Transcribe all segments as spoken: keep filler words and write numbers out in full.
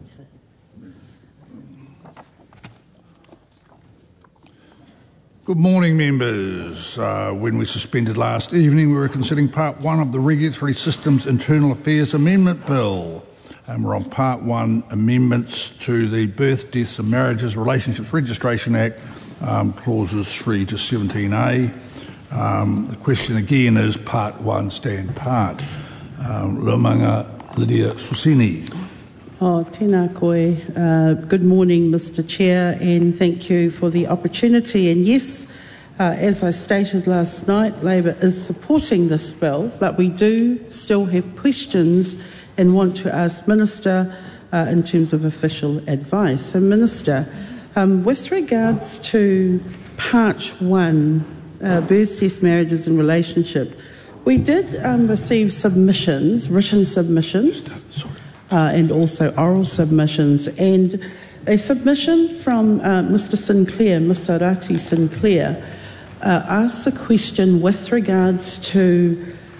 Good morning, members. Uh, when we suspended last evening, we were considering Part one of the Regulatory Systems Internal Affairs Amendment Bill. And we're on Part one, amendments to the Birth, Deaths and Marriages Relationships Registration Act, um, clauses three to seventeen A. Um, the question again is Part one, stand part. Um, Lumanga Lydia Susini. Oh, tēnā koe. Uh, good morning, Mister Chair, and thank you for the opportunity. And yes, uh, as I stated last night, Labour is supporting this bill, but we do still have questions and want to ask Minister uh, in terms of official advice. So, Minister, um, with regards to Part one, uh, births, deaths, marriages and relationship, we did um, receive submissions, written submissions, Uh, and also oral submissions, and a submission from uh, Mister Sinclair, Mister Rati Sinclair, uh, asked the question with regards to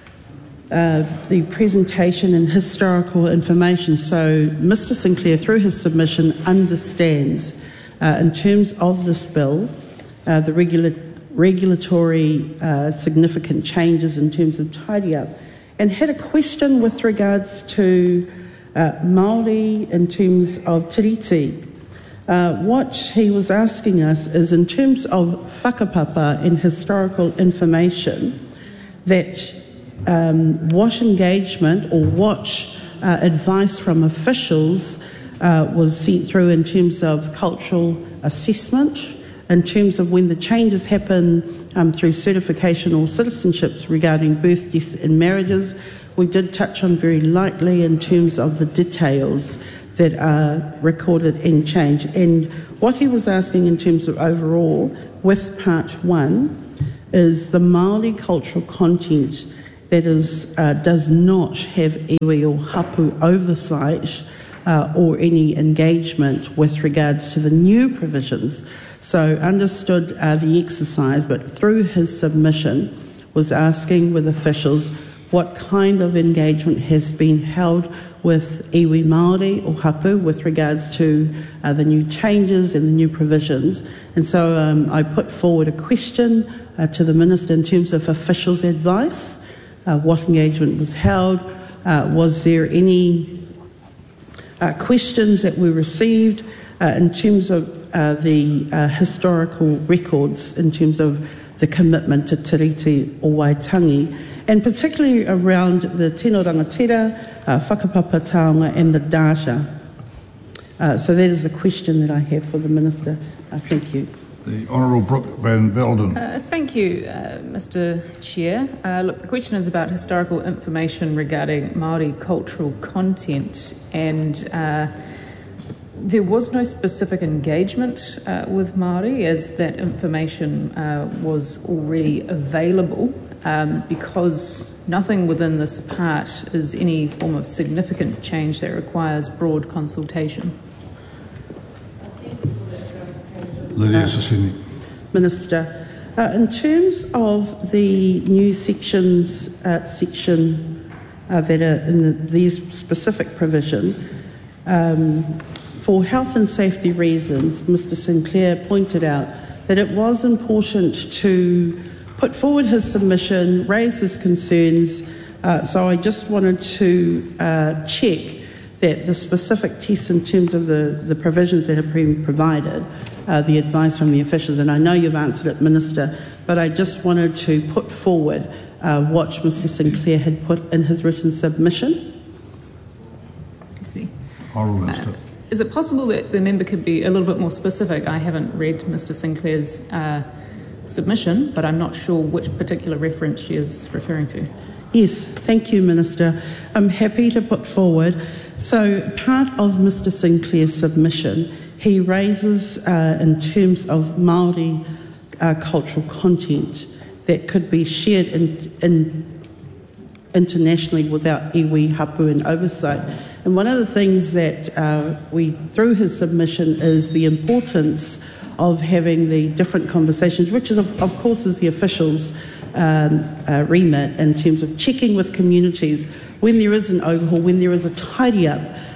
uh, the presentation and historical information. So Mister Sinclair, through his submission, understands uh, in terms of this bill, uh, the regula- regulatory uh, significant changes in terms of tidy up, and had a question with regards to Uh, Māori in terms of tiriti. Uh, what he was asking us is in terms of whakapapa and historical information, that um, what engagement or what uh, advice from officials uh, was sent through in terms of cultural assessment, in terms of when the changes happen um, through certification or citizenships regarding birth, deaths and marriages. We did touch on very lightly in terms of the details that are recorded and changed. And what he was asking in terms of overall with Part one is the Māori cultural content that is uh, does not have iwi or hapu oversight uh, or any engagement with regards to the new provisions. So understood uh, the exercise, but through his submission was asking with officials what kind of engagement has been held with iwi Māori or hapu with regards to uh, the new changes and the new provisions. And so um, I put forward a question uh, to the Minister in terms of officials' advice, uh, what engagement was held, uh, was there any uh, questions that we received uh, in terms of uh, the uh, historical records, in terms of the commitment to tiriti o Waitangi, and particularly around the tino rangatira, uh, whakapapa taonga and the data. Uh, so that is a question that I have for the Minister. Uh, thank you. The Honourable Brooke Van Velden. Uh, thank you, uh, Mister Chair. Uh, look, the question is about historical information regarding Māori cultural content, and uh, there was no specific engagement uh, with Māori, as that information uh, was already available, um, because nothing within this part is any form of significant change that requires broad consultation. Lydia Susini. Minister, uh, in terms of the new sections, uh, section uh, that are in the, these specific provision, um, for health and safety reasons, Mister Sinclair pointed out that it was important to put forward his submission, raise his concerns. Uh, so I just wanted to uh, check that the specific tests in terms of the, the provisions that have been provided, uh, the advice from the officials, and I know you've answered it, Minister, but I just wanted to put forward uh, what Mister Sinclair had put in his written submission. I see. Honourable Minister. Uh, Is it possible that the member could be a little bit more specific? I haven't read Mister Sinclair's uh, submission, but I'm not sure which particular reference she is referring to. Yes, thank you, Minister. I'm happy to put forward. So part of Mister Sinclair's submission, he raises uh, in terms of Māori uh, cultural content that could be shared in, in internationally without iwi, hapu and oversight. And one of the things that uh, we, through his submission, is the importance of having the different conversations, which is, of, of course, is the officials' um, uh, remit in terms of checking with communities when there is an overhaul, when there is a tidy up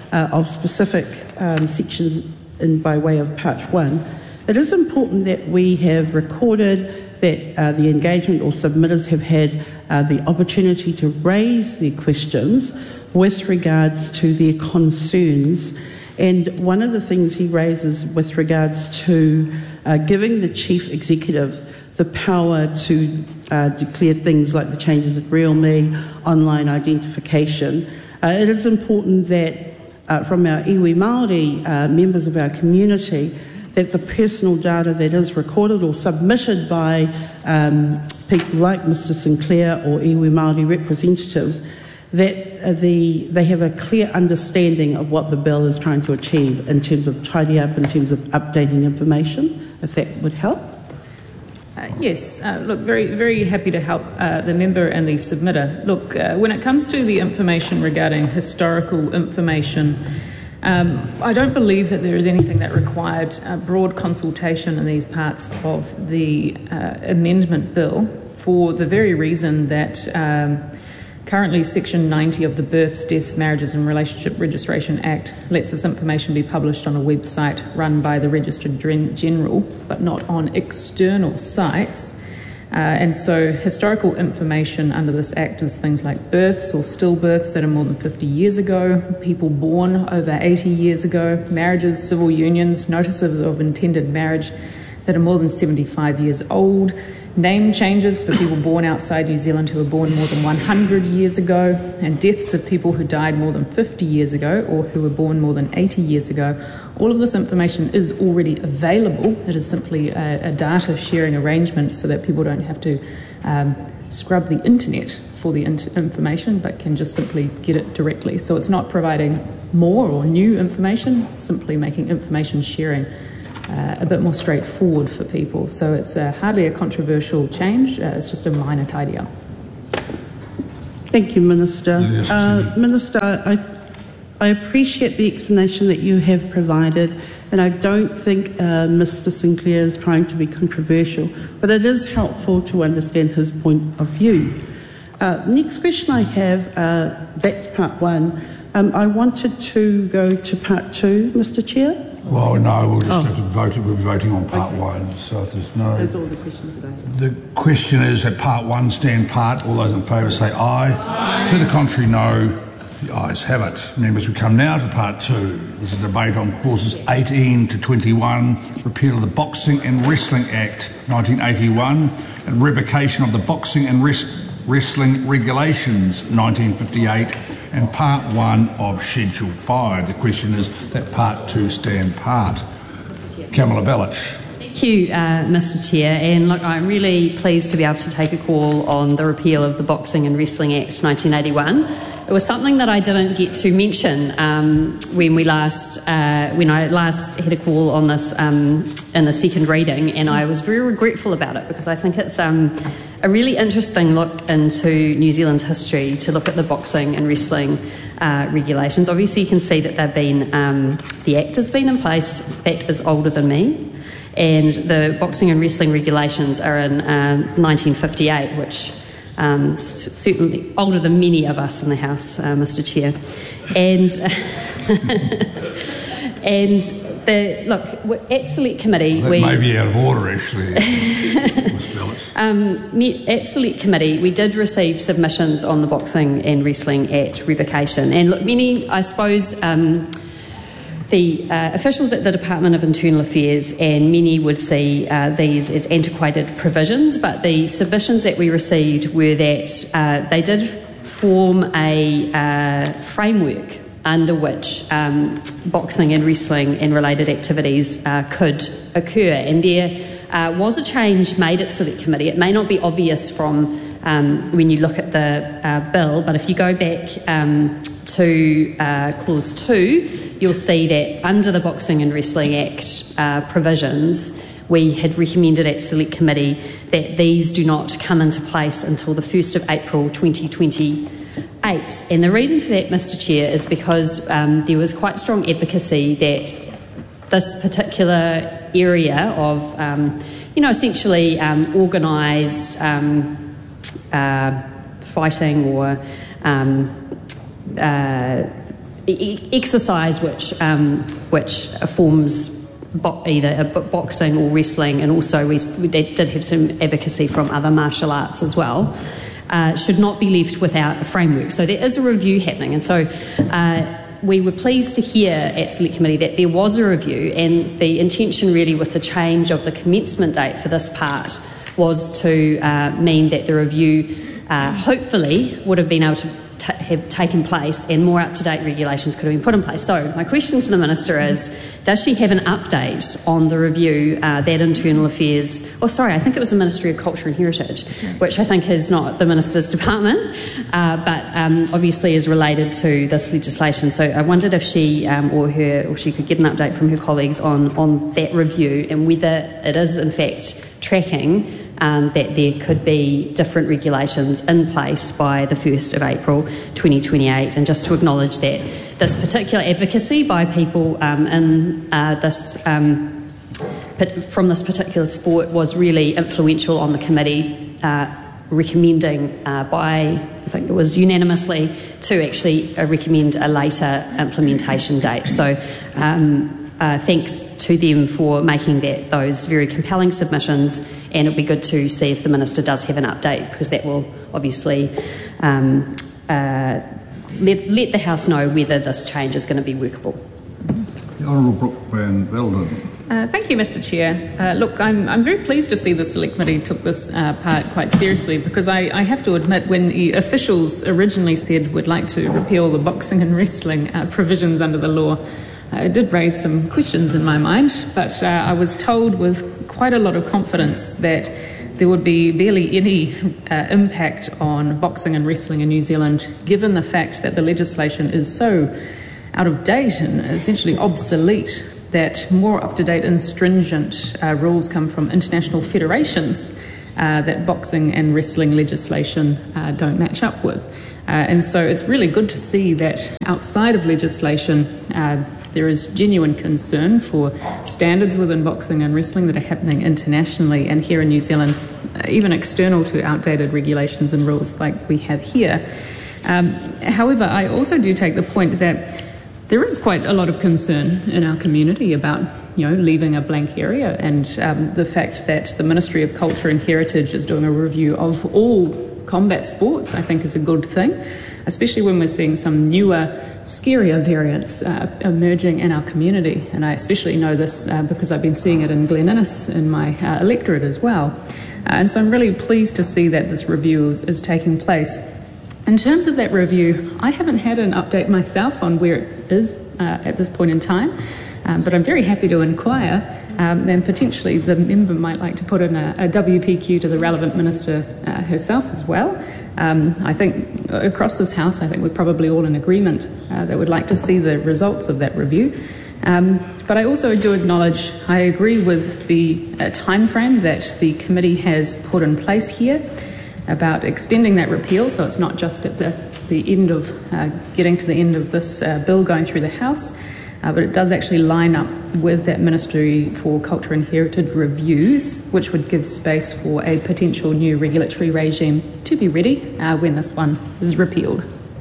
uh, of specific um, sections in, by way of part one, it is important that we have recorded that uh, the engagement or submitters have had uh, the opportunity to raise their questions with regards to their concerns. And one of the things he raises with regards to uh, giving the chief executive the power to uh, declare things like the changes at RealMe, online identification. Uh, it is important that uh, from our iwi Māori uh, members of our community, that the personal data that is recorded or submitted by um, people like Mister Sinclair or iwi Māori representatives, that uh, the, they have a clear understanding of what the bill is trying to achieve in terms of tidy up, in terms of updating information, if that would help. Uh, yes, uh, look, very very happy to help uh, the member and the submitter. Look, uh, when it comes to the information regarding historical information, um, I don't believe that there is anything that required uh, broad consultation in these parts of the uh, amendment bill, for the very reason that um, currently Section ninety of the Births, Deaths, Marriages and Relationship Registration Act lets this information be published on a website run by the Registrar General, but not on external sites. Uh, and so historical information under this Act is things like births or stillbirths that are more than fifty years ago, people born over eighty years ago, marriages, civil unions, notices of intended marriage that are more than seventy-five years old, name changes for people born outside New Zealand who were born more than one hundred years ago, and deaths of people who died more than fifty years ago or who were born more than eighty years ago. All of this information is already available. It is simply a, a data sharing arrangement so that people don't have to um, scrub the internet for the in- information, but can just simply get it directly. So it's not providing more or new information, simply making information sharing Uh, a bit more straightforward for people. So it's uh, hardly a controversial change, uh, it's just a minor tidy up. Thank you, Minister. Yes, uh, Minister, I, I appreciate the explanation that you have provided, and I don't think uh, Mister Sinclair is trying to be controversial, but it is helpful to understand his point of view. Uh, next question I have, uh, that's part one. Um, I wanted to go to part two, Mister Chair. Well, no, we'll just Oh. have to vote. We'll be voting on part Okay. one. So if there's no... Those are all the questions that I have. The question is that part one stand part. All those in favour say aye. Aye. To the contrary, no. The ayes have it. Members, we come now to part two. There's a debate on clauses eighteen to twenty-one, repeal of the Boxing and Wrestling Act nineteen eighty-one, and revocation of the Boxing and Res- Wrestling Regulations nineteen fifty-eight, and part one of Schedule five. The question is that part two stand part. Kamala Belich. Thank you, uh, Mister Chair. And look, I'm really pleased to be able to take a call on the repeal of the Boxing and Wrestling Act nineteen eighty-one. It was something that I didn't get to mention um, when we last, uh, when I last had a call on this um, in the second reading, and I was very regretful about it because I think it's um, a really interesting look into New Zealand's history to look at the boxing and wrestling uh, regulations. Obviously, you can see that they've been um, the Act has been in place. The Act is older than me, and the boxing and wrestling regulations are in um, nineteen fifty-eight, which Um, certainly older than many of us in the House, uh, Mister Chair. And and the look at Select Committee, That we may be out of order, actually. um, at Select Committee we did receive submissions on the Boxing and Wrestling Act revocation, and look, many, I suppose. Um, The uh, officials at the Department of Internal Affairs and many would see uh, these as antiquated provisions, but the submissions that we received were that uh, they did form a uh, framework under which um, boxing and wrestling and related activities uh, could occur. And there uh, was a change made at Select Committee. It may not be obvious from um, when you look at the uh, bill, but if you go back um, to uh, clause two, you'll see that under the Boxing and Wrestling Act uh, provisions, we had recommended at Select Committee that these do not come into place until the first of April twenty twenty-eight. And the reason for that, Mister Chair, is because um, there was quite strong advocacy that this particular area of, um, you know, essentially um, organised um, uh, fighting or um, uh, e- exercise which um, which forms bo- either a bo- boxing or wrestling, and also we, we did have some advocacy from other martial arts as well, uh, should not be left without a framework. So there is a review happening, and so uh, we were pleased to hear at Select Committee that there was a review, and the intention really with the change of the commencement date for this part was to uh, mean that the review uh, hopefully would have been able to t- have taken place and more up-to-date regulations could have been put in place. So my question to the Minister is, does she have an update on the review uh, that Internal Affairs, oh sorry, I think it was the Ministry of Culture and Heritage, which I think is not the Minister's department, uh, but um, obviously is related to this legislation. So I wondered if she um, or her, or she could get an update from her colleagues on, on that review and whether it is in fact tracking Um, that there could be different regulations in place by the first of April twenty twenty-eight, and just to acknowledge that this particular advocacy by people um, in uh, this um, from this particular sport was really influential on the committee, uh, recommending uh, by, I think it was unanimously, to actually uh, recommend a later implementation date. So um, uh, thanks to them for making that those very compelling submissions, and it'll be good to see if the Minister does have an update, because that will obviously um, uh, let, let the House know whether this change is going to be workable. The Honourable Brooke Van Velden. Uh, thank you, Mister Chair. Uh, look, I'm, I'm very pleased to see the Select Committee took this uh, part quite seriously, because I, I have to admit, when the officials originally said we'd like to repeal the boxing and wrestling uh, provisions under the law, uh, it did raise some questions in my mind, but uh, I was told with quite a lot of confidence that there would be barely any uh, impact on boxing and wrestling in New Zealand, given the fact that the legislation is so out of date and essentially obsolete, that more up-to-date and stringent uh, rules come from international federations uh, that boxing and wrestling legislation uh, don't match up with. Uh, and so it's really good to see that outside of legislation, uh, there is genuine concern for standards within boxing and wrestling that are happening internationally and here in New Zealand, uh, even external to outdated regulations and rules like we have here. Um, however, I also do take the point that there is quite a lot of concern in our community about, you know, leaving a blank area, and um, the fact that the Ministry of Culture and Heritage is doing a review of all combat sports, I think, is a good thing, especially when we're seeing some newer, scarier variants uh, emerging in our community. And I especially know this uh, because I've been seeing it in Glen Innes in my uh, electorate as well. Uh, and so I'm really pleased to see that this review is, is taking place. In terms of that review, I haven't had an update myself on where it is uh, at this point in time, um, but I'm very happy to inquire, um, and potentially the member might like to put in a, a W P Q to the relevant minister uh, herself as well. Um, I think across this House, I think we're probably all in agreement uh, that we'd like to see the results of that review. Um, but I also do acknowledge, I agree with the uh, time frame that the committee has put in place here about extending that repeal, so it's not just at the, the end of uh, getting to the end of this uh, bill going through the House, uh, but it does actually line up with that Ministry for Culture and Heritage reviews, which would give space for a potential new regulatory regime to be ready uh, when this one is repealed.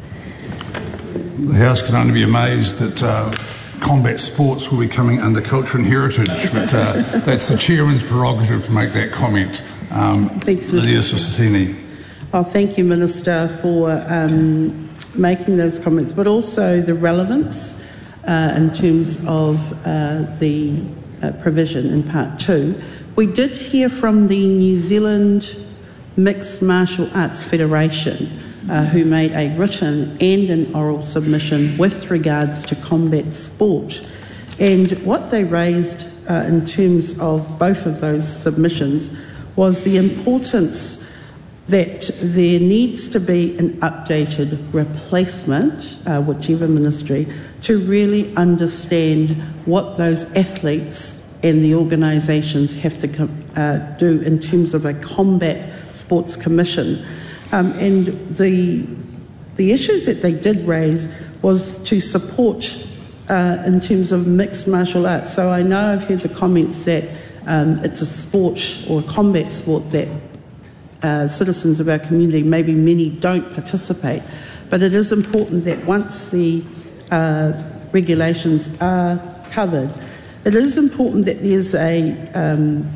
The House can only be amazed that uh, combat sports will be coming under Culture and Heritage, but uh, that's the Chairman's prerogative to make that comment. Um, Thanks, Mister Lydia Susitini. Oh, thank you, Minister, for um, making those comments, but also the relevance uh, in terms of uh, the uh, provision in Part two. We did hear from the New Zealand Mixed Martial Arts Federation, uh, who made a written and an oral submission with regards to combat sport. And what they raised uh, in terms of both of those submissions was the importance that there needs to be an updated replacement, uh, whichever ministry, to really understand what those athletes and the organisations have to uh, do in terms of a combat sports commission. Um, and the, the issues that they did raise was to support uh, in terms of mixed martial arts. So I know I've heard the comments that Um, it's a sport or a combat sport that uh, citizens of our community, maybe many, don't participate. But it is important that once the uh, regulations are covered. It is important that there's a um,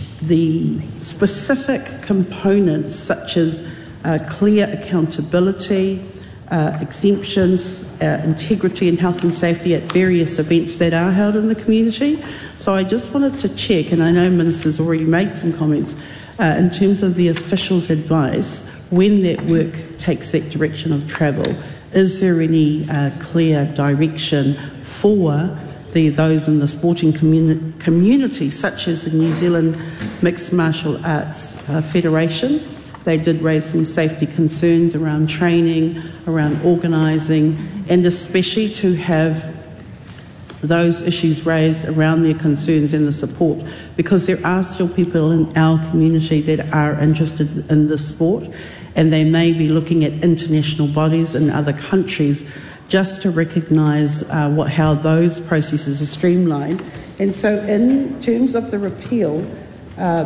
the specific components such as uh, clear accountability, uh, exemptions, uh, integrity and health and safety at various events that are held in the community. So I just wanted to check, and I know Minister's already made some comments, uh, in terms of the officials' advice, when that work takes that direction of travel, is there any uh, clear direction for the, those in the sporting communi- community, such as the New Zealand Mixed Martial Arts uh, Federation? They did raise some safety concerns around training, around organising, and especially to have those issues raised around their concerns and the support, because there are still people in our community that are interested in this sport, and they may be looking at international bodies in other countries just to recognise uh, what how those processes are streamlined. And so in terms of the repeal, um,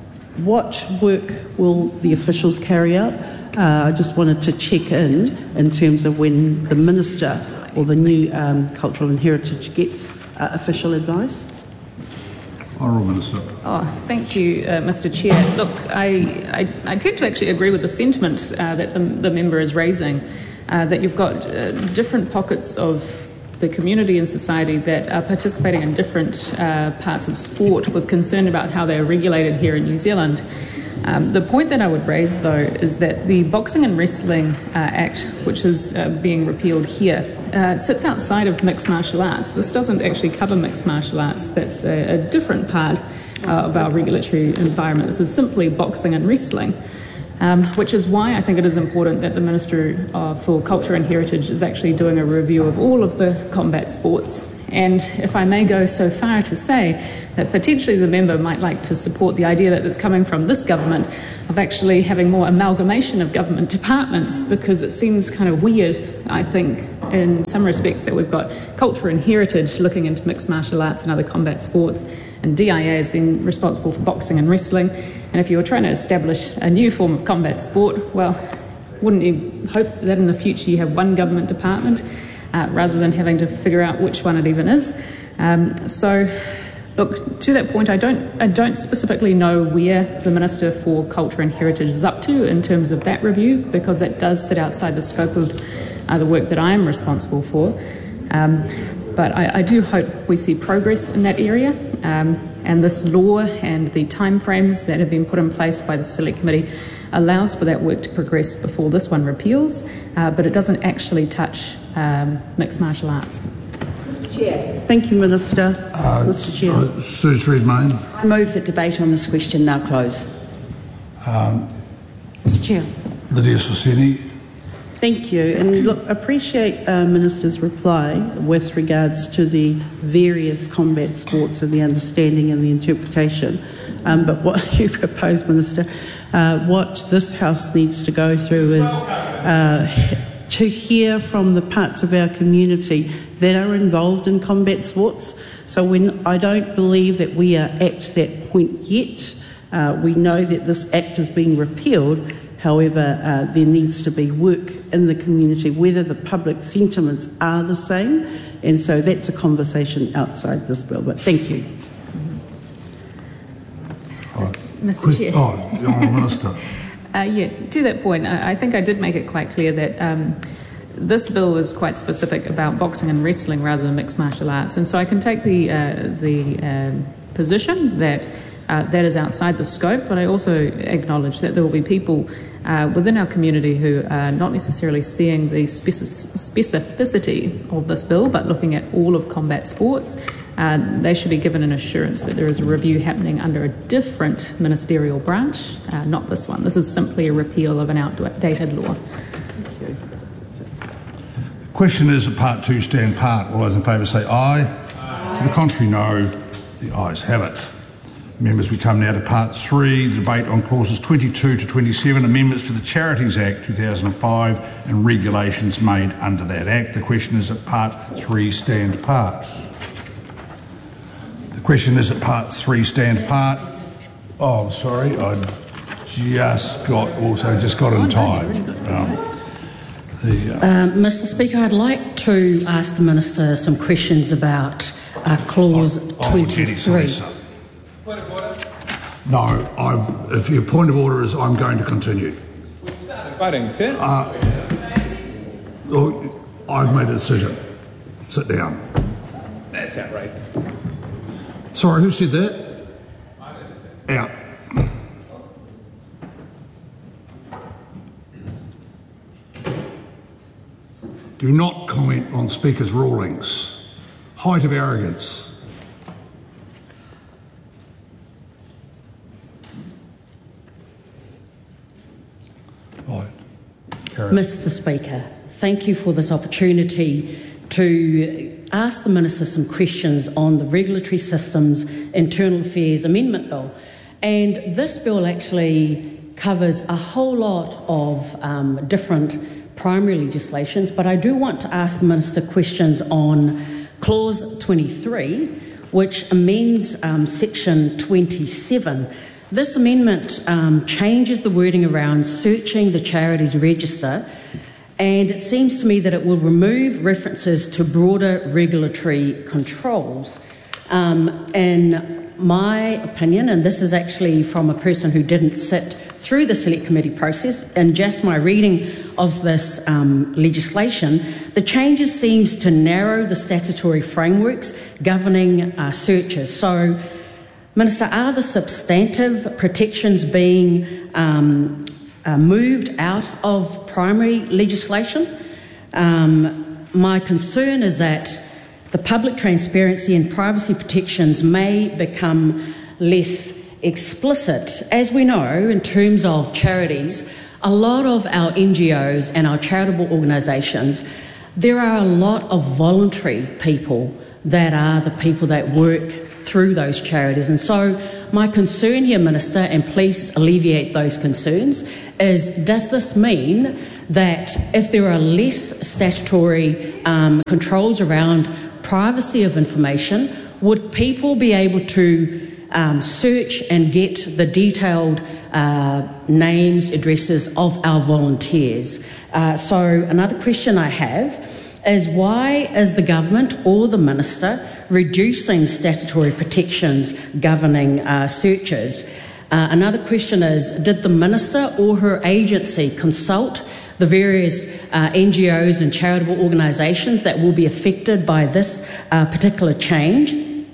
what work will the officials carry out? Uh, I just wanted to check in in terms of when the Minister or the new um, Cultural and Heritage gets uh, official advice. Honourable Minister. Oh, thank you, uh, Mister Chair. Look, I, I, I tend to actually agree with the sentiment uh, that the, the member is raising, uh, that you've got uh, different pockets of the community and society that are participating in different uh, parts of sport with concern about how they're regulated here in New Zealand. Um, the point that I would raise, though, is that the Boxing and Wrestling uh, Act, which is uh, being repealed here, uh, sits outside of mixed martial arts. This doesn't actually cover mixed martial arts. That's a, a different part uh, of our regulatory environment. This is simply boxing and wrestling, um, which is why I think it is important that the Minister uh, for Culture and Heritage is actually doing a review of all of the combat sports. And if I may go so far to say that potentially the member might like to support the idea that is coming from this government of actually having more amalgamation of government departments, because it seems kind of weird, I think, in some respects, that we've got Culture and Heritage looking into mixed martial arts and other combat sports, and D I A has been responsible for boxing and wrestling. And if you were trying to establish a new form of combat sport, well, wouldn't you hope that in the future you have one government department uh, rather than having to figure out which one it even is? Um, so, look, to that point, I don't, I don't specifically know where the Minister for Culture and Heritage is up to in terms of that review, because that does sit outside the scope of uh, the work that I am responsible for. Um, but I, I do hope we see progress in that area, um, and this law and the timeframes that have been put in place by the Select Committee allows for that work to progress before this one repeals, uh, but it doesn't actually touch um, mixed martial arts. Chair. Thank you, Minister. Uh, Mister Chair. Uh, Suze Redmayne. I move that debate on this question now close. Um, Mister Chair. Lydia Sassini. Thank you, and look, appreciate uh, Minister's reply with regards to the various combat sports and the understanding and the interpretation. Um, but what you propose, Minister, uh, what this House needs to go through is uh, to hear from the parts of our community that are involved in combat sports. So when I don't believe that we are at that point yet. Uh, we know that this Act is being repealed. However, uh, there needs to be work in the community, whether the public sentiments are the same, and so that's a conversation outside this bill. But thank you. Oh, Mister Chair. Oh, Honourable Minister. uh, yeah, to that point, I, I think I did make it quite clear that um, this bill is quite specific about boxing and wrestling rather than mixed martial arts, and so I can take the uh, the um, position that Uh, that is outside the scope, but I also acknowledge that there will be people uh, within our community who are not necessarily seeing the speci- specificity of this bill, but looking at all of combat sports. Uh, they should be given an assurance that there is a review happening under a different ministerial branch, uh, not this one. This is simply a repeal of an outdated law. Thank you. The question is, at part two stand part. All those in favour say aye. Aye. To the contrary, no. The ayes have it. Members, we come now to part three, the debate on clauses twenty-two to twenty-seven, amendments to the Charities Act two thousand five and regulations made under that Act. The question is at part three stand part. The question is at part three stand part. Oh, sorry, I just got also just got in time. Um, The, uh, Um, Mister Speaker, I'd like to ask the Minister some questions about uh, clause oh, twenty-three. Point of order. No, I've, if your point of order is I'm going to continue. We started voting, sir. Uh, oh, I've made a decision. Sit down. That's outrageous. Sorry, who said that? I didn't say. Out. Do not comment on Speaker's rulings. Height of arrogance. Right. Carry on. Mister Speaker, thank you for this opportunity to ask the Minister some questions on the Regulatory Systems Internal Affairs Amendment Bill. And this bill actually covers a whole lot of um, different primary legislations, but I do want to ask the Minister questions on Clause twenty-three, which amends um, Section twenty-seven. This amendment um, changes the wording around searching the charities register, and it seems to me that it will remove references to broader regulatory controls. Um, in my opinion, and this is actually from a person who didn't sit through the Select Committee process, and just my reading of this um, legislation, the changes seems to narrow the statutory frameworks governing uh, searches. So, Minister, are the substantive protections being um, uh, moved out of primary legislation? Um, my concern is that the public transparency and privacy protections may become less explicit. As we know, in terms of charities, a lot of our N G Os and our charitable organisations, there are a lot of voluntary people that are the people that work through those charities. And so my concern here, Minister, and please alleviate those concerns, is does this mean that if there are less statutory um, controls around privacy of information, would people be able to um, search and get the detailed uh, names, addresses of our volunteers? Uh, so another question I have is, why is the government or the Minister reducing statutory protections governing uh, searches? Uh, another question is, did the Minister or her agency consult the various uh, N G Os and charitable organisations that will be affected by this uh, particular change?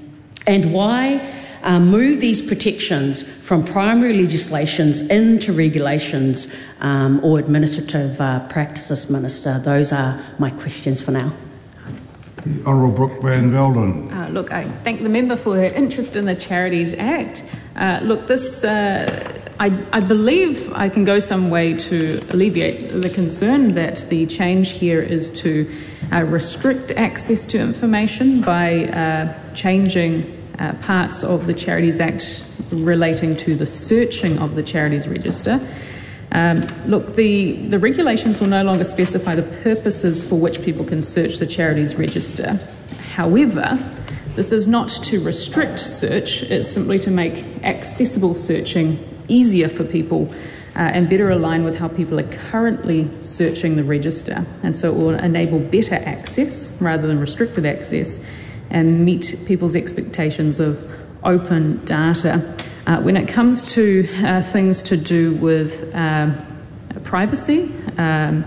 And why uh, move these protections from primary legislations into regulations um, or administrative uh, practices, Minister? Those are my questions for now. Honourable Brooke Van Velden. Uh, look, I thank the member for her interest in the Charities Act. Uh, look, this, uh, I, I believe I can go some way to alleviate the concern that the change here is to uh, restrict access to information by uh, changing uh, parts of the Charities Act relating to the searching of the Charities Register. Um, look, the, the regulations will no longer specify the purposes for which people can search the Charities Register. However, this is not to restrict search, it's simply to make accessible searching easier for people uh, and better align with how people are currently searching the register. And so it will enable better access rather than restricted access and meet people's expectations of open data. Uh, when it comes to uh, things to do with um, privacy, um,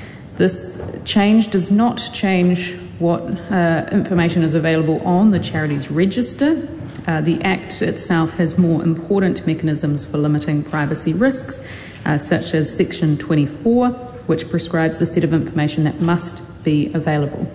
this change does not change what uh, information is available on the Charities Register. Uh, the Act itself has more important mechanisms for limiting privacy risks, uh, such as Section twenty-four, which prescribes the set of information that must be available.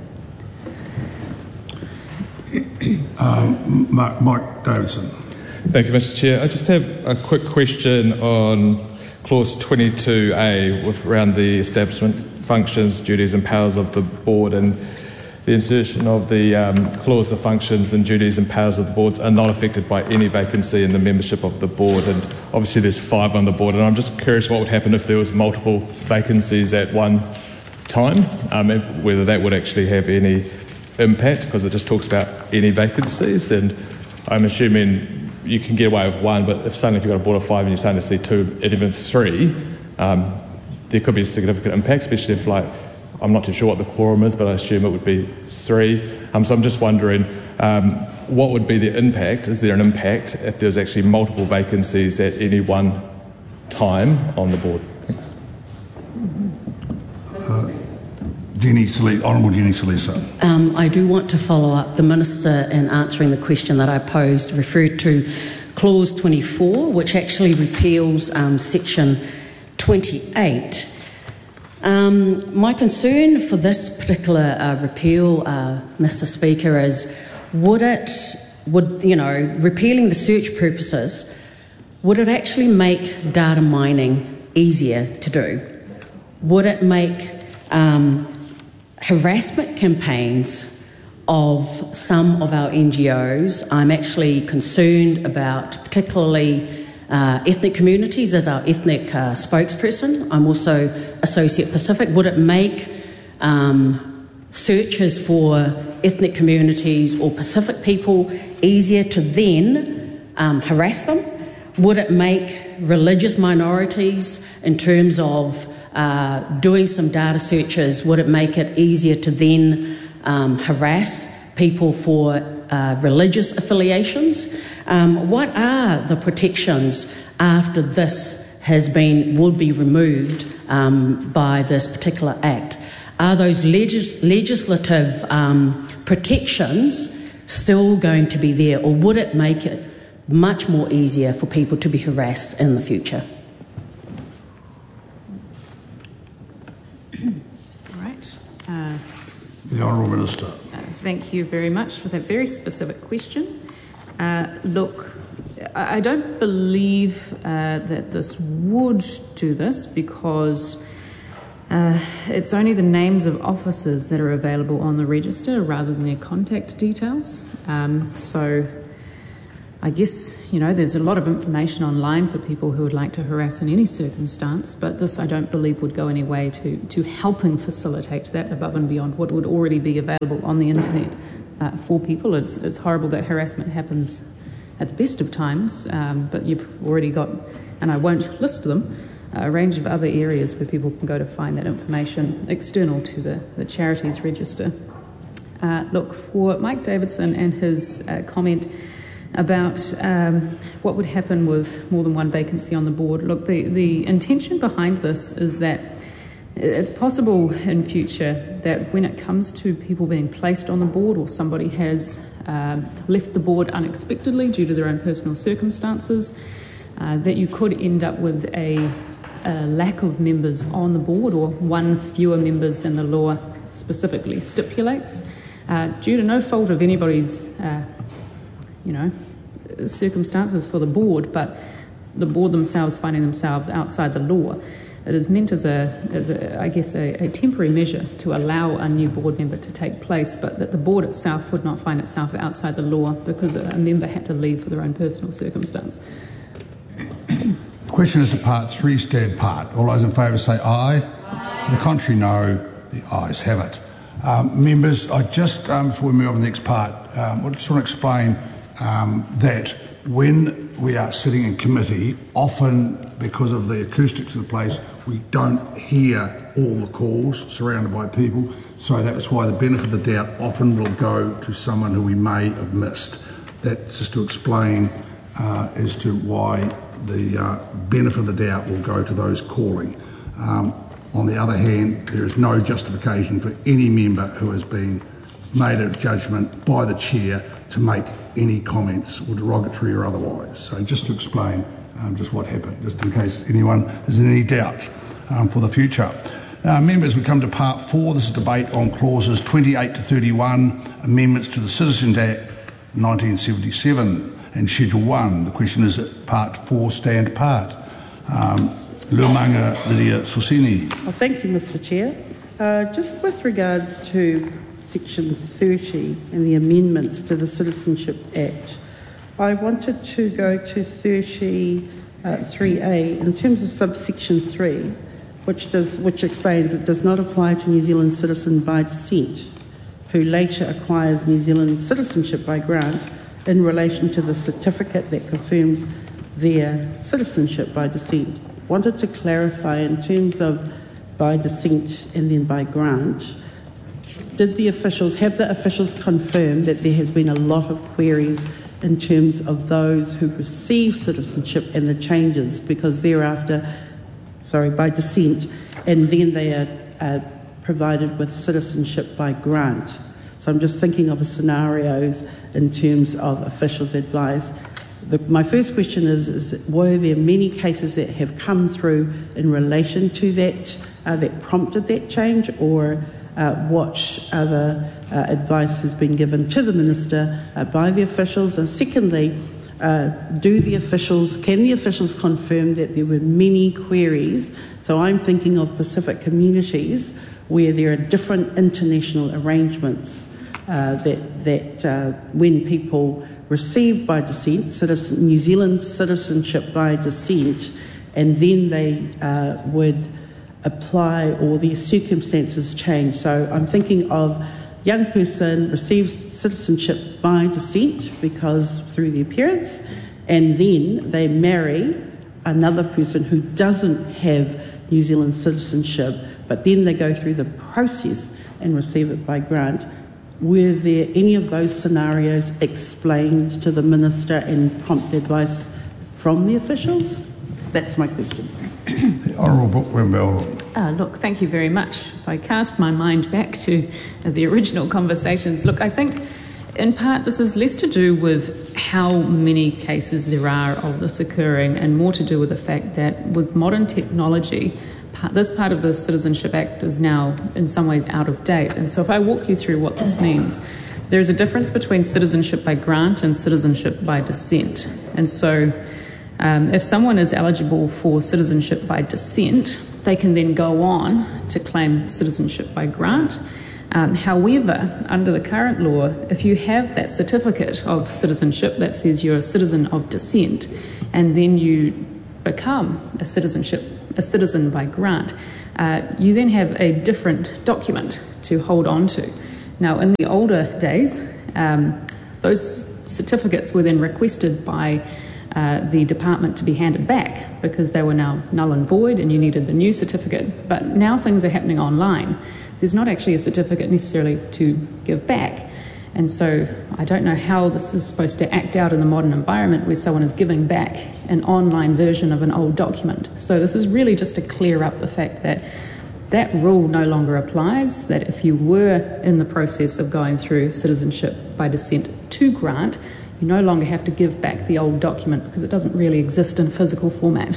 Um, Mark, Mike Davidson. Thank you, Mister Chair. I just have a quick question on Clause twenty-two A with around the establishment functions, duties and powers of the board, and the insertion of the um, clause, the functions and duties and powers of the boards are not affected by any vacancy in the membership of the board. And obviously there's five on the board, and I'm just curious what would happen if there was multiple vacancies at one time, um, whether that would actually have any impact, because it just talks about any vacancies. And I'm assuming you can get away with one, but if suddenly if you've got a board of five and you're starting to see two and even three, um, there could be a significant impact, especially if, like, I'm not too sure what the quorum is, but I assume it would be three. Um, so I'm just wondering, um, what would be the impact? Is there an impact if there's actually multiple vacancies at any one time on the board? Thanks. Uh, Jenny Sali- Honourable Jenny Salesa. Um, I do want to follow up. The Minister, in answering the question that I posed, referred to Clause twenty-four, which actually repeals um, Section twenty-eight. Um, my concern for this particular uh, repeal, uh, Mister Speaker, is would it, would you know, repealing the search purposes, would it actually make data mining easier to do? Would it make um, harassment campaigns of some of our N G Os? I'm actually concerned about particularly uh, ethnic communities as our ethnic uh, spokesperson. I'm also Associate Pacific. Would it make um, searches for ethnic communities or Pacific people easier to then um, harass them? Would it make religious minorities, in terms of uh, doing some data searches, would it make it easier to then um, harass people for uh, religious affiliations? Um, what are the protections after this has been, would be removed um, by this particular act? Are those legis- legislative um, protections still going to be there, or would it make it much more easier for people to be harassed in the future? All right. Uh, the Honourable Minister. Uh, thank you very much for that very specific question. Uh, look, I, I don't believe uh, that this would do this because uh, it's only the names of officers that are available on the register rather than their contact details. Um, so I guess, you know, there's a lot of information online for people who would like to harass in any circumstance, but this I don't believe would go any way to, to helping facilitate that above and beyond what would already be available on the internet uh, for people. It's, it's horrible that harassment happens at the best of times, um, but you've already got, and I won't list them, a range of other areas where people can go to find that information external to the, the charities register. Uh, look, for Mike Davidson and his uh, comment about um, what would happen with more than one vacancy on the board. Look, the, the intention behind this is that it's possible in future that when it comes to people being placed on the board or somebody has um, left the board unexpectedly due to their own personal circumstances, uh, that you could end up with a, a lack of members on the board or one fewer members than the law specifically stipulates, uh, due to no fault of anybody's uh, you know, circumstances for the board, but the board themselves finding themselves outside the law. It is meant as a, as a I guess, a, a temporary measure to allow a new board member to take place, but that the board itself would not find itself outside the law because a member had to leave for their own personal circumstance. The question is a part three, stand part. All those in favour say aye. Aye. To the contrary, no. The ayes have it. Um, members, I just, um, before we move on to the next part, um, I just want to explain Um, that when we are sitting in committee, often because of the acoustics of the place, we don't hear all the calls surrounded by people. So that's why the benefit of the doubt often will go to someone who we may have missed. That's just to explain uh, as to why the uh, benefit of the doubt will go to those calling. Um, on the other hand, there is no justification for any member who has been made a judgment by the chair to make any comments or derogatory or otherwise. So just to explain um, just what happened, just in case anyone is in any doubt um, for the future. Now, members, we come to part four. This is debate on clauses twenty-eight to thirty-one, amendments to the Citizens Act nineteen seventy-seven and Schedule one. The question is at part four, stand part. Um, Luamanga Lydia Susini. Well, thank you, Mister Chair. Uh, just with regards to Section thirty and the amendments to the Citizenship Act, I wanted to go to thirty-three A in terms of subsection three, which does which explains it does not apply to New Zealand citizen by descent who later acquires New Zealand citizenship by grant in relation to the certificate that confirms their citizenship by descent. Wanted to clarify in terms of by descent and then by grant, did the officials, have the officials confirmed that there has been a lot of queries in terms of those who receive citizenship and the changes, because thereafter, sorry, by descent, and then they are uh, provided with citizenship by grant? So I'm just thinking of scenarios in terms of officials' advice. The, my first question is, is, were there many cases that have come through in relation to that, uh, that prompted that change, or uh, what other uh, advice has been given to the Minister uh, by the officials? And secondly, uh, do the officials, can the officials confirm that there were many queries? So I'm thinking of Pacific communities where there are different international arrangements uh, that, that uh, when people receive by descent, citizen, New Zealand citizenship by descent, and then they uh, would apply, or their circumstances change. So I'm thinking of young person receives citizenship by descent because through their parents, and then they marry another person who doesn't have New Zealand citizenship, but then they go through the process and receive it by grant. Were there any of those scenarios explained to the Minister and prompt advice from the officials? That's my question. The Honourable Whitwell. Uh, look, thank you very much. If I cast my mind back to uh, the original conversations, look, I think in part this is less to do with how many cases there are of this occurring and more to do with the fact that with modern technology, part, this part of the Citizenship Act is now in some ways out of date. And so if I walk you through what this means, there's a difference between citizenship by grant and citizenship by descent. And so Um, if someone is eligible for citizenship by descent, they can then go on to claim citizenship by grant. Um, however, under the current law, if you have that certificate of citizenship that says you're a citizen of descent, and then you become a citizenship, a citizen by grant, uh, you then have a different document to hold on to. Now, in the older days, um, those certificates were then requested by Uh, the department to be handed back because they were now null and void and you needed the new certificate. But now things are happening online. There's not actually a certificate necessarily to give back. And so I don't know how this is supposed to act out in the modern environment where someone is giving back an online version of an old document. So this is really just to clear up the fact that that rule no longer applies, that if you were in the process of going through citizenship by descent to grant, you no longer have to give back the old document because it doesn't really exist in physical format.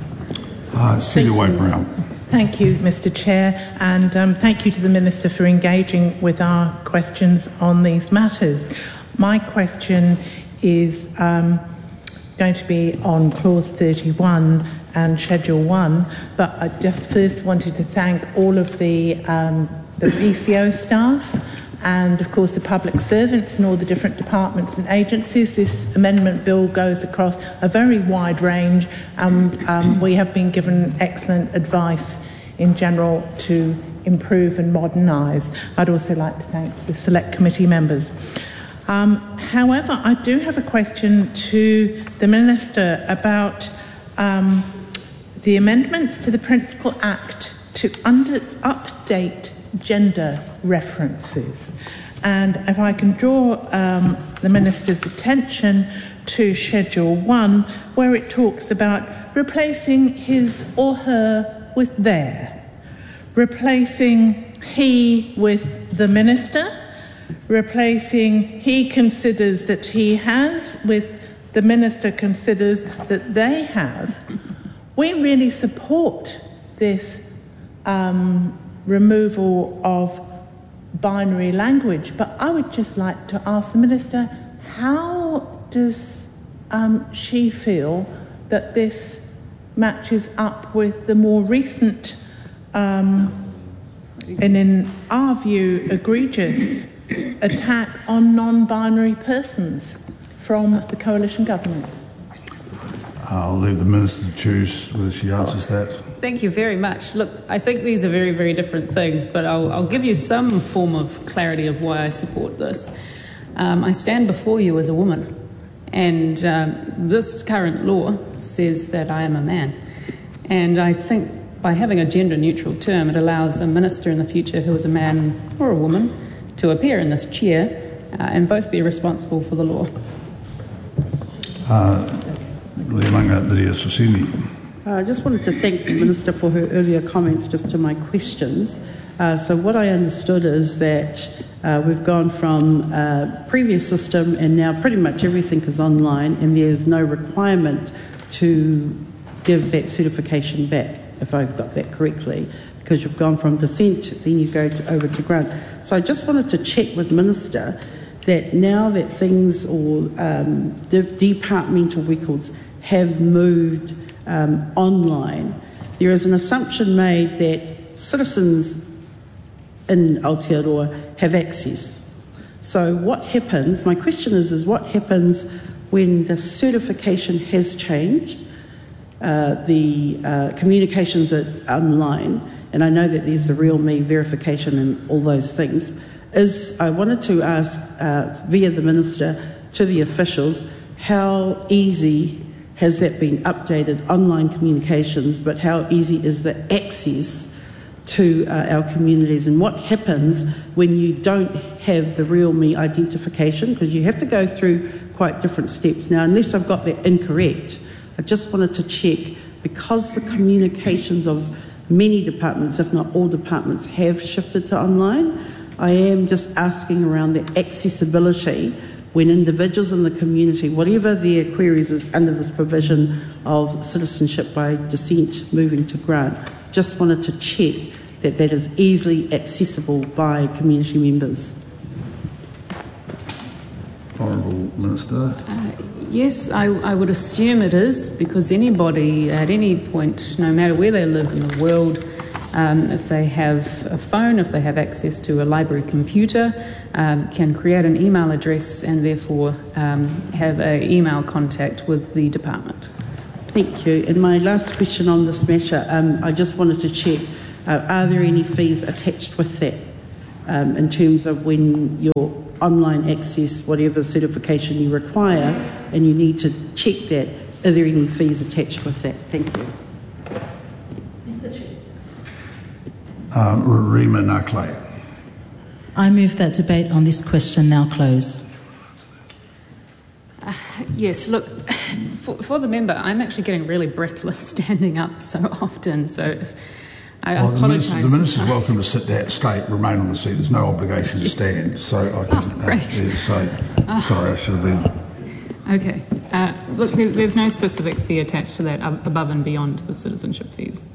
Uh, Celia White-Brown. Thank you, Mister Chair, and um, thank you to the Minister for engaging with our questions on these matters. My question is um, going to be on Clause thirty-one and Schedule one, but I just first wanted to thank all of the, um, the P C O staff and, of course, the public servants and all the different departments and agencies. This amendment bill goes across a very wide range. Um, um, we have been given excellent advice in general to improve and modernise. I'd also like to thank the Select Committee members. Um, however, I do have a question to the Minister about um, the amendments to the Principal Act to under, update gender references. And if I can draw um, the Minister's attention to Schedule one, where it talks about replacing his or her with their, replacing he with the Minister, replacing he considers that he has with the Minister considers that they have. We really support this um, removal of binary language, but I would just like to ask the Minister, how does um, she feel that this matches up with the more recent um, and in our view egregious attack on non-binary persons from the coalition government? I'll leave the Minister to choose whether she answers that. Thank you very much. Look, I think these are very, very different things, but I'll, I'll give you some form of clarity of why I support this. Um, I stand before you as a woman, and um, this current law says that I am a man. And I think by having a gender-neutral term, it allows a minister in the future who is a man or a woman to appear in this chair uh, and both be responsible for the law. Uh, Lydia Susini. I just wanted to thank the Minister for her earlier comments just to my questions. Uh, so what I understood is that uh, we've gone from a previous system and now pretty much everything is online and there's no requirement to give that certification back, if I've got that correctly, because you've gone from dissent, then you go to, over to grant. So I just wanted to check with Minister that now that things or um, the departmental records have moved um, online, there is an assumption made that citizens in Aotearoa have access. So what happens, my question is, is what happens when the certification has changed, uh, the uh, communications are online, and I know that there's a real me verification and all those things, is I wanted to ask uh, via the Minister to the officials how easy has that been updated, online communications, but how easy is the access to uh, our communities, and what happens when you don't have the real me identification, because you have to go through quite different steps. Now, unless I've got that incorrect, I just wanted to check, because the communications of many departments, if not all departments, have shifted to online, I am just asking around the accessibility when individuals in the community, whatever their queries is under this provision of citizenship by dissent moving to grant, just wanted to check that that is easily accessible by community members. Honourable Minister. Uh, yes, I, I would assume it is, because anybody at any point, no matter where they live in the world, um, if they have a phone, if they have access to a library computer, um, can create an email address and therefore um, have an email contact with the department. Thank you. And my last question on this matter, um, I just wanted to check, uh, are there any fees attached with that um, in terms of when your online access, whatever certification you require, and you need to check that, are there any fees attached with that? Thank you. Mister Chair. Uh, Rima Nakle. I move that debate on this question now close. Uh, yes, look, for, for the member, I'm actually getting really breathless standing up so often, so if, I well, apologise. The Minister is welcome to sit down, stay, remain on the seat. There's no obligation to stand, so I can oh, great. uh, yeah, say, oh. sorry, I should have been. Okay. Uh, look, there, there's no specific fee attached to that above and beyond the citizenship fees.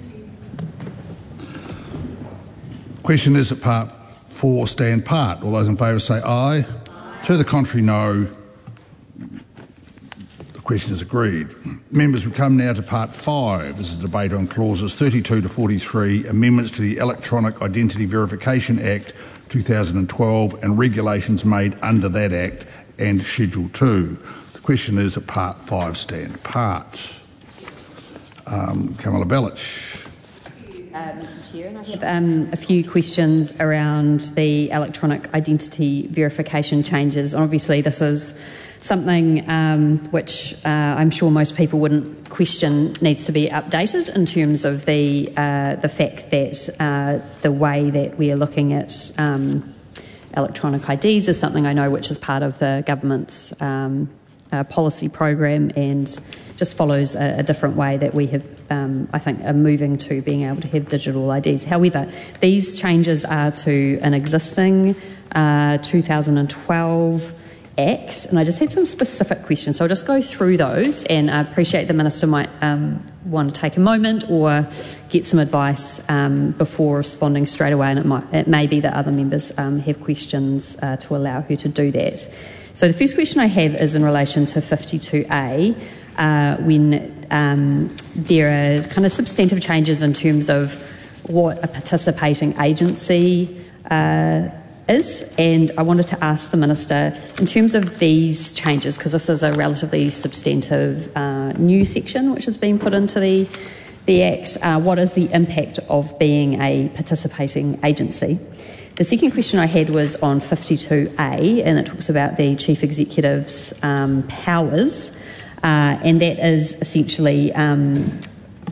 Question is that part four stand part. All those in favour say aye. Aye. To the contrary, no. The question is agreed. Members, we come now to part five. This is a debate on clauses thirty-two to forty-three, amendments to the Electronic Identity Verification Act two thousand twelve and regulations made under that Act and Schedule two. The question is that part five stand part. Um, Kamala Bellich. Uh, Mister Chair, and I have um, a few questions around the electronic identity verification changes. Obviously, this is something um, which uh, I'm sure most people wouldn't question needs to be updated in terms of the uh, the fact that uh, the way that we are looking at um, electronic I Ds is something I know which is part of the government's um, uh, policy program and just follows a, a different way that we have, um, I think, are moving to being able to have digital I Ds. However, these changes are to an existing uh, two thousand twelve Act, and I just had some specific questions. So I'll just go through those, and I appreciate the Minister might um, want to take a moment or get some advice um, before responding straight away, and it, might, it may be that other members um, have questions uh, to allow her to do that. So the first question I have is in relation to fifty-two A, uh, when um, there are kind of substantive changes in terms of what a participating agency uh, is, and I wanted to ask the Minister, in terms of these changes, because this is a relatively substantive uh, new section which has been put into the, the Act, uh, what is the impact of being a participating agency? The second question I had was on fifty-two A, and it talks about the Chief Executive's um, powers, uh, and that is essentially um,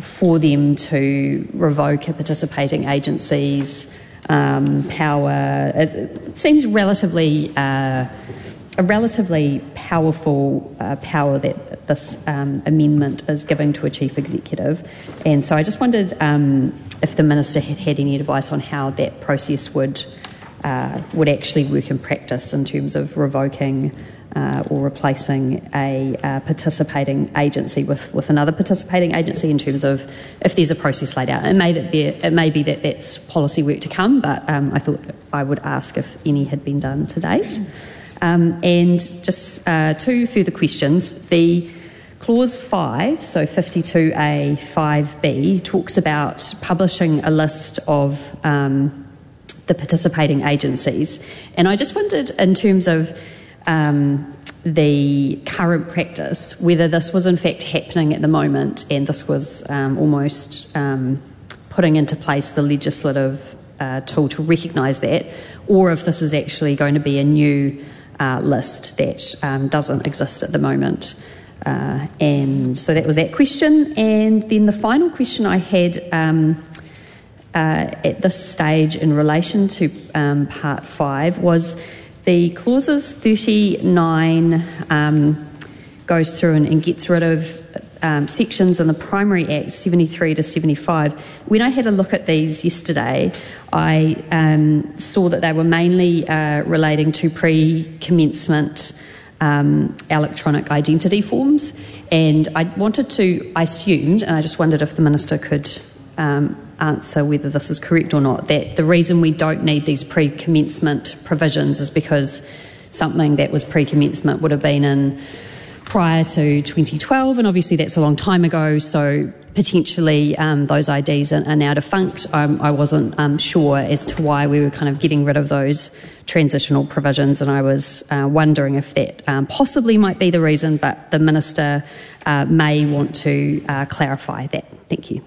for them to revoke a participating agency's um, power. It, it seems relatively uh, a relatively powerful uh, power that this um, amendment is giving to a chief executive, and so I just wondered um, if the minister had had any advice on how that process would uh, would actually work in practice in terms of revoking Uh, or replacing a uh, participating agency with, with another participating agency in terms of if there's a process laid out. It may, that there, it may be that that's policy work to come, but um, I thought I would ask if any had been done to date. Um, and just uh, two further questions. The clause five, so fifty-two A five B, talks about publishing a list of um, the participating agencies. And I just wondered, in terms of Um, the current practice, whether this was in fact happening at the moment and this was um, almost um, putting into place the legislative uh, tool to recognise that, or if this is actually going to be a new uh, list that um, doesn't exist at the moment. Uh, and so that was that question. And then the final question I had um, uh, at this stage in relation to um, part five was the clauses thirty-nine um, goes through and, and gets rid of um, sections in the Primary Act seventy-three to seventy-five. When I had a look at these yesterday, I um, saw that they were mainly uh, relating to pre-commencement um, electronic identity forms, and I wanted to, I assumed, and I just wondered if the minister could um, answer whether this is correct or not, that the reason we don't need these pre-commencement provisions is because something that was pre-commencement would have been in prior to twenty twelve, and obviously that's a long time ago, so potentially um, those I Ds are, are now defunct. Um, I wasn't um, sure as to why we were kind of getting rid of those transitional provisions, and I was uh, wondering if that um, possibly might be the reason, but the minister uh, may want to uh, clarify that. Thank you.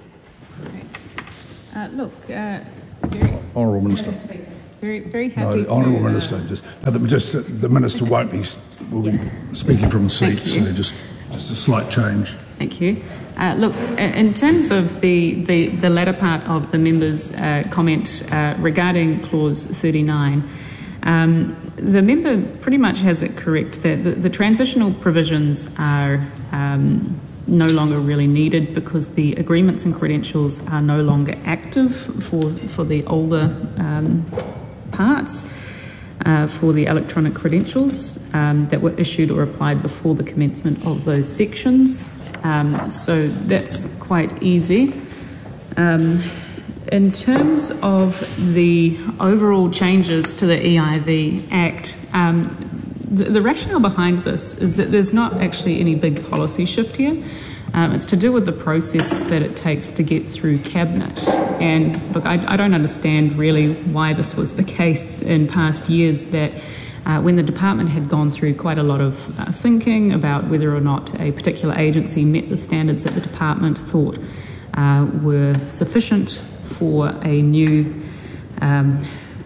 Uh, look, uh, very, Honourable Minister. Very, very happy. No, to, Honourable uh, Minister, just, no, the, just the minister won't be will be speaking from the seat, so just just a slight change. Thank you. Uh, look, in terms of the, the, the latter part of the member's uh, comment uh, regarding clause thirty-nine, um, the member pretty much has it correct that the, the transitional provisions are um, no longer really needed because the agreements and credentials are no longer active for, for the older um, parts, uh, for the electronic credentials um, that were issued or applied before the commencement of those sections. Um, so that's quite easy. Um, in terms of the overall changes to the E I V Act, um, The, the rationale behind this is that there's not actually any big policy shift here. Um, it's to do with the process that it takes to get through Cabinet. And look, I, I don't understand really why this was the case in past years, that uh, when the department had gone through quite a lot of uh, thinking about whether or not a particular agency met the standards that the department thought uh, were sufficient for a new um,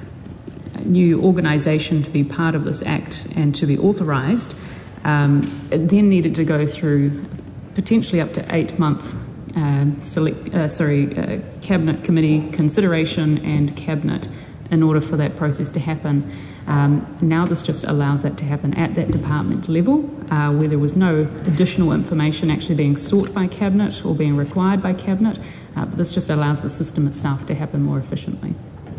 new organisation to be part of this Act and to be authorised, um, it then needed to go through potentially up to eight month um, select, uh, sorry, uh, Cabinet Committee consideration and Cabinet in order for that process to happen. Um, now this just allows that to happen at that department level, uh, where there was no additional information actually being sought by Cabinet or being required by Cabinet, uh, but this just allows the system itself to happen more efficiently.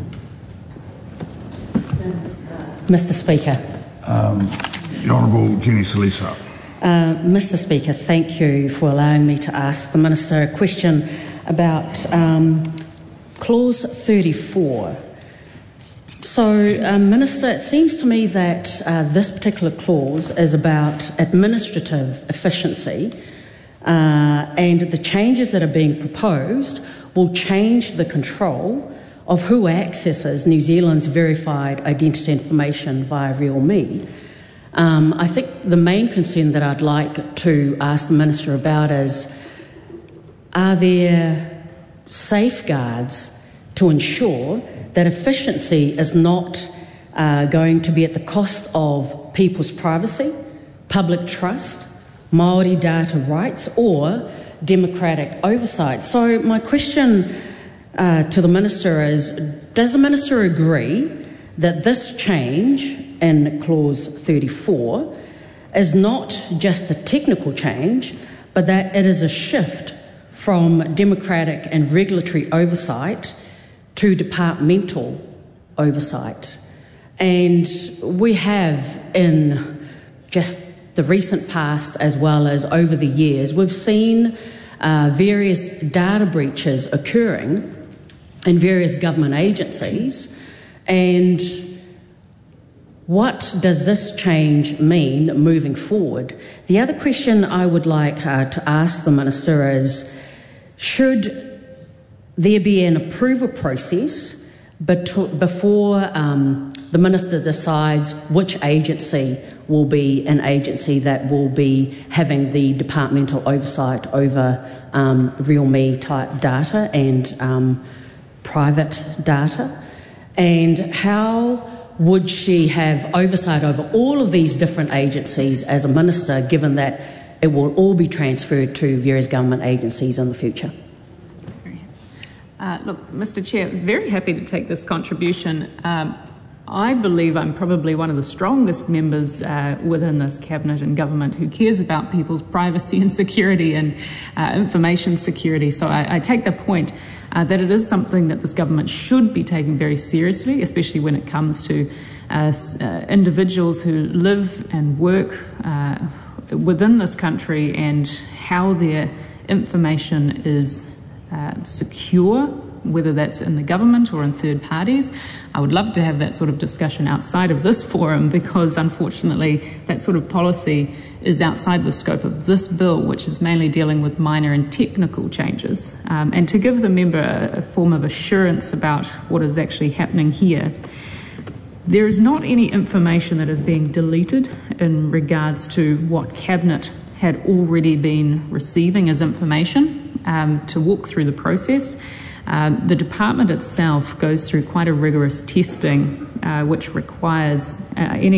Mister Speaker. Um, the Honourable Jenny Salisa. Uh, Mister Speaker, thank you for allowing me to ask the Minister a question about um, clause thirty-four. So, uh, Minister, it seems to me that uh, this particular clause is about administrative efficiency, uh, and the changes that are being proposed will change the control of who accesses New Zealand's verified identity information via RealMe. Um, I think the main concern that I'd like to ask the Minister about is, are there safeguards to ensure that efficiency is not uh, going to be at the cost of people's privacy, public trust, Māori data rights, or democratic oversight. So my question uh, to the Minister is, does the Minister agree that this change in clause thirty-four is not just a technical change, but that it is a shift from democratic and regulatory oversight to departmental oversight? And we have, in just the recent past as well as over the years, we've seen uh, various data breaches occurring in various government agencies. And what does this change mean moving forward? The other question I would like uh, to ask the Minister is, should there be an approval process bet- before um, the Minister decides which agency will be an agency that will be having the departmental oversight over um, real me type data and um, private data? And how would she have oversight over all of these different agencies as a Minister, given that it will all be transferred to various government agencies in the future? Uh, look, Mister Chair, very happy to take this contribution. Um, I believe I'm probably one of the strongest members uh, within this Cabinet and government who cares about people's privacy and security and uh, information security. So I, I take the point uh, that it is something that this government should be taking very seriously, especially when it comes to uh, uh, individuals who live and work uh, within this country and how their information is uh, secure, whether that's in the government or in third parties. I would love to have that sort of discussion outside of this forum, because unfortunately that sort of policy is outside the scope of this bill, which is mainly dealing with minor and technical changes. Um, and to give the member a, a form of assurance about what is actually happening here, there is not any information that is being deleted in regards to what Cabinet had already been receiving as information um, to walk through the process. Um, the department itself goes through quite a rigorous testing, uh, which requires uh, any